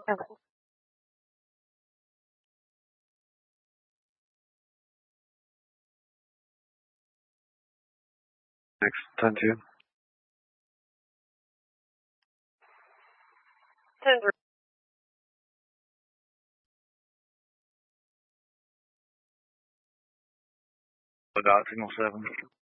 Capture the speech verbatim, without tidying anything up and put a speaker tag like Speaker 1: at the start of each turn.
Speaker 1: Okay.
Speaker 2: Next, ten two.
Speaker 1: ten three.
Speaker 2: Dot signal seven.